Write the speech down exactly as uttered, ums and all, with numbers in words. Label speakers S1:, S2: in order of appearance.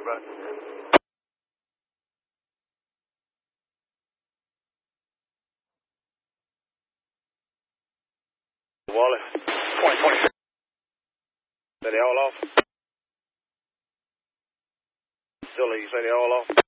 S1: brother. Wally. twenty twenty-six. Say they all off? Still, you say they all off?